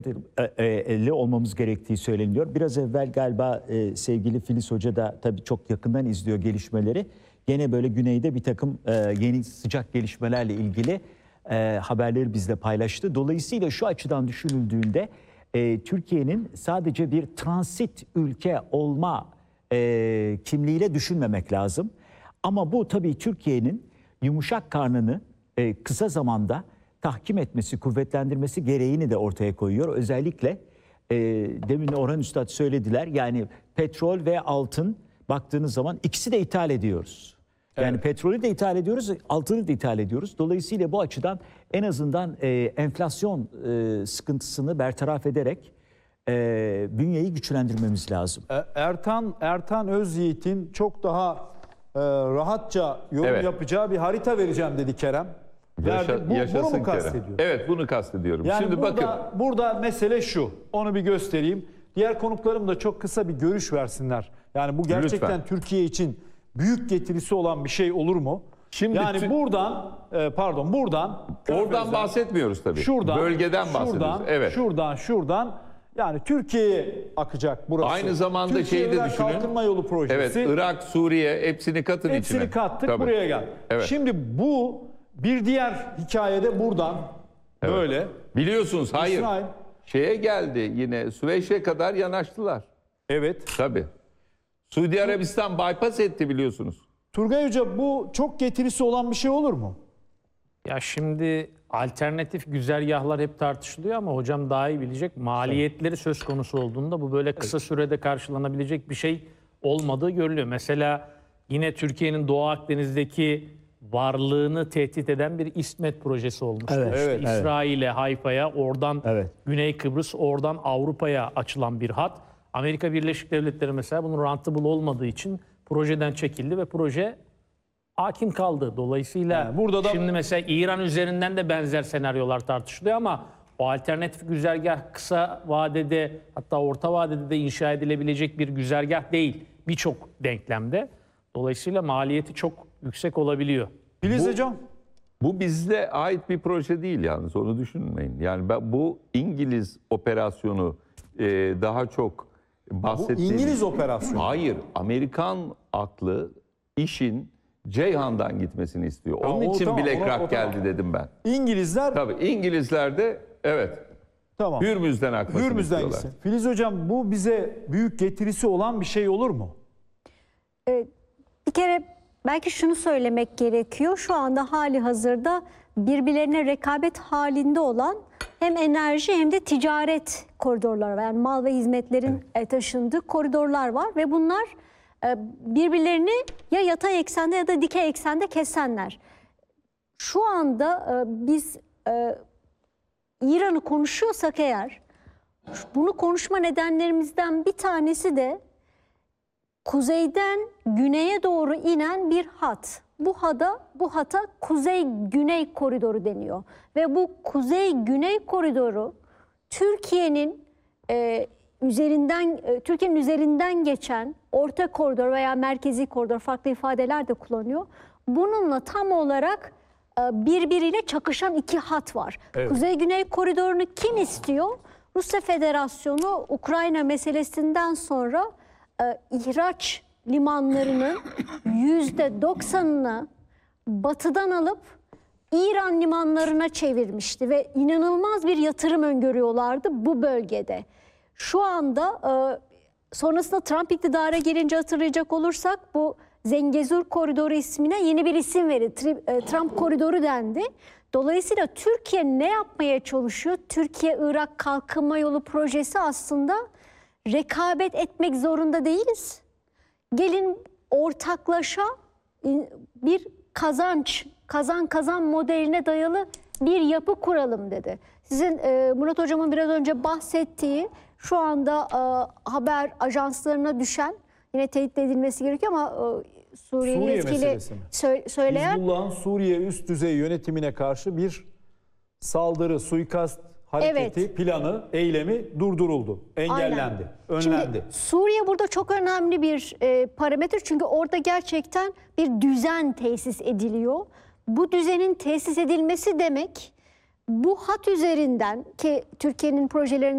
olmamız gerektiği söyleniyor. Biraz evvel galiba sevgili Filiz Hoca da tabii çok yakından izliyor gelişmeleri. Gene böyle güneyde bir takım yeni sıcak gelişmelerle ilgili haberleri bizle paylaştı. Dolayısıyla şu açıdan düşünüldüğünde Türkiye'nin sadece bir transit ülke olma kimliğiyle düşünmemek lazım. Ama bu tabii Türkiye'nin yumuşak karnını kısa zamanda tahkim etmesi, kuvvetlendirmesi gereğini de ortaya koyuyor. Özellikle demin Orhan Üstad söylediler, yani petrol ve altın baktığınız zaman ikisi de ithal ediyoruz. Yani evet, petrolü de ithal ediyoruz, altını da ithal ediyoruz. Dolayısıyla bu açıdan en azından enflasyon sıkıntısını bertaraf ederek bünyeyi güçlendirmemiz lazım. Ertan Özyiğit'in çok daha rahatça yorum yapacağı bir harita vereceğim dedi Kerem. Bunu mu kastediyor? Evet, bunu kastediyorum. Yani şimdi burada mesele şu. Onu bir göstereyim. Diğer konuklarım da çok kısa bir görüş versinler. Yani bu gerçekten lütfen Türkiye için büyük getirisi olan bir şey olur mu? Şimdi yani buradan oradan bahsetmiyoruz tabii. Bölgeden bahsediyoruz. Evet. Şuradan yani Türkiye'ye akacak burası. Aynı zamanda Türkiye şeyi de düşünün. Kalkınma Yolu projesi. Evet, Irak, Suriye hepsini katın içine. Hepsini kattık, tabii, buraya gel. Evet. Şimdi bu bir diğer hikayede buradan böyle. Biliyorsunuz hayır. İsrail şeye geldi, yine Süveyş'e kadar yanaştılar. Evet. Tabii. Suudi Arabistan bypass etti biliyorsunuz. Turgay Hoca, bu çok getirisi olan bir şey olur mu? Ya şimdi alternatif güzergahlar hep tartışılıyor ama hocam daha iyi bilecek. Maliyetleri söz konusu olduğunda bu böyle kısa sürede karşılanabilecek bir şey olmadığı görülüyor. Mesela yine Türkiye'nin Doğu Akdeniz'deki varlığını tehdit eden bir İSMET projesi olmuştu. Evet, İsrail'e, Hayfa'ya, oradan Güney Kıbrıs, oradan Avrupa'ya açılan bir hat. Amerika Birleşik Devletleri mesela bunun rentable olmadığı için projeden çekildi ve proje hakim kaldı. Dolayısıyla yani burada da şimdi mesela İran üzerinden de benzer senaryolar tartışılıyor ama o alternatif güzergah kısa vadede, hatta orta vadede de inşa edilebilecek bir güzergah değil birçok denklemde. Dolayısıyla maliyeti çok yüksek olabiliyor. Filiz Hocam. Bu bizde ait bir proje değil yalnız, onu düşünmeyin. Yani bu İngiliz operasyonu daha çok bahsettiğimiz... Bu İngiliz operasyonu. Hayır, Amerikan aklı işin Ceyhan'dan gitmesini istiyor. Onun için Black Rock geldi dedim ben. İngilizler... Tabii İngilizler de tamam, Hürmüz'den akmasını istiyorlar. Filiz Hocam, bu bize büyük getirisi olan bir şey olur mu? Bir kere belki şunu söylemek gerekiyor. Şu anda hali hazırda birbirlerine rekabet halinde olan hem enerji hem de ticaret koridorları var. Yani mal ve hizmetlerin taşındığı koridorlar var ve bunlar birbirlerini ya yatay eksende ya da dikey eksende kesenler. Şu anda biz İran'ı konuşuyorsak eğer, bunu konuşma nedenlerimizden bir tanesi de kuzeyden güneye doğru inen bir hat. Bu hata kuzey-güney koridoru deniyor. Ve bu kuzey-güney koridoru Türkiye'nin üzerinden geçen orta koridor veya merkezi koridor, farklı ifadeler de kullanıyor. Bununla tam olarak birbiriyle çakışan iki hat var. Evet. Kuzey-güney koridorunu kim istiyor? Rusya Federasyonu Ukrayna meselesinden sonra ihraç limanlarının %90'ını batıdan alıp İran limanlarına çevirmişti ve inanılmaz bir yatırım öngörüyorlardı bu bölgede. Şu anda sonrasında Trump iktidara gelince hatırlayacak olursak bu Zengezur Koridoru ismine yeni bir isim verildi. Trump Koridoru dendi. Dolayısıyla Türkiye ne yapmaya çalışıyor? Türkiye-Irak Kalkınma Yolu projesi aslında rekabet etmek zorunda değiliz. Gelin ortaklaşa bir kazan modeline dayalı bir yapı kuralım dedi. Sizin Murat Hocam'ın biraz önce bahsettiği şu anda haber ajanslarına düşen, yine teyit edilmesi gerekiyor ama Suriye'nin etkili söyleyen... Hizbullah'ın Suriye üst düzey yönetimine karşı bir saldırı, suikast hareketi, planı, eylemi durduruldu, engellendi, önlendi. Şimdi Suriye burada çok önemli bir parametre, çünkü orada gerçekten bir düzen tesis ediliyor. Bu düzenin tesis edilmesi demek, bu hat üzerinden ki Türkiye'nin projelerinde